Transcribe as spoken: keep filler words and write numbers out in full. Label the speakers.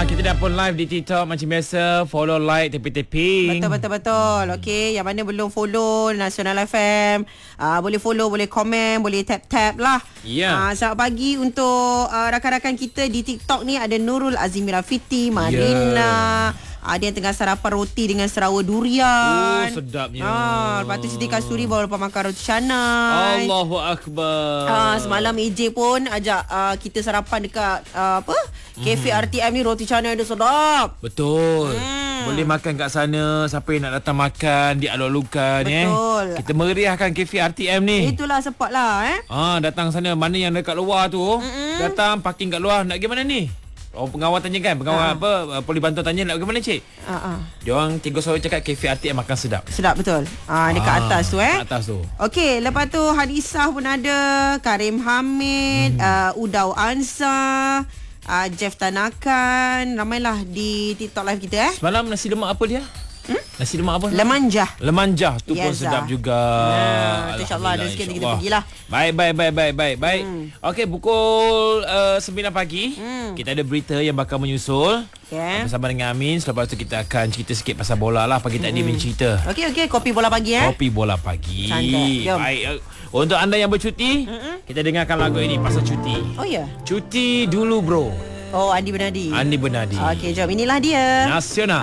Speaker 1: kita dah pun live di TikTok macam biasa. Follow, like, teping-teping.
Speaker 2: Betul-betul-betul. Okey, yang mana belum follow Nasional F M, uh, boleh follow, boleh komen, boleh tap-tap lah.
Speaker 1: Ya.
Speaker 2: Uh, selamat pagi untuk uh, rakan-rakan kita di TikTok ni. Ada Nurul Azimira Fiti, Marina. Yeah. Ada yang tengah sarapan roti dengan serawa durian.
Speaker 1: Oh, sedapnya.
Speaker 2: Ah, lepas tu Siti Kasturi baru lepas makan roti canai.
Speaker 1: Allahu Akbar.
Speaker 2: Ah, semalam A J pun ajak uh, kita sarapan dekat uh, apa? Kafe mm. R T M ni, roti canai dia sedap.
Speaker 1: Betul.
Speaker 2: Hmm.
Speaker 1: Boleh makan kat sana. Siapa yang nak datang makan, dialog-alugkan.
Speaker 2: Betul.
Speaker 1: Eh. Kita meriahkan kafe R T M ni.
Speaker 2: Itulah support lah eh.
Speaker 1: Ah, datang sana. Mana yang dekat luar tu, Mm-mm. datang parking kat luar. Nak pergi mana ni? Oh, pengawal tanya kan, pengawal uh. apa, Poli Bantu tanya nak pergi mana cik? Uh, uh. Dia orang tiga sore cakap kafe R T M makan sedap.
Speaker 2: Sedap betul. Ah, dekat ah, atas tu eh.
Speaker 1: Atas tu.
Speaker 2: Okey, lepas tu Hadisah pun ada, Karim Hamid, hmm. uh, Udau Ansar, uh, Jeff Tanakan, ramailah di TikTok live kita eh.
Speaker 1: Semalam nasi lemak apa dia? Hmm? Nasi lemak apa?
Speaker 2: Lemanjah.
Speaker 1: Lemanjah tu yes, pun sedap juga.
Speaker 2: Nah, insya-Allah ada sikit kita pergilah.
Speaker 1: Baik baik baik baik baik baik. Hmm. Okey, pukul uh, sembilan pagi hmm. kita ada berita yang bakal menyusul. Okay. Bersama dengan Amin. Selepas tu kita akan cerita sikit pasal bola lah. Pagi hmm. tadi Amin cerita.
Speaker 2: Okey okey, kopi bola pagi eh.
Speaker 1: Kopi bola pagi.
Speaker 2: Cantik.
Speaker 1: Baik. Untuk anda yang bercuti, mm-mm. kita dengarkan lagu ini pasal cuti.
Speaker 2: Oh ya. Yeah.
Speaker 1: Cuti dulu bro.
Speaker 2: Oh, Andi Bernadi.
Speaker 1: Andi Bernadi.
Speaker 2: Okey, jom inilah dia.
Speaker 1: Nasional.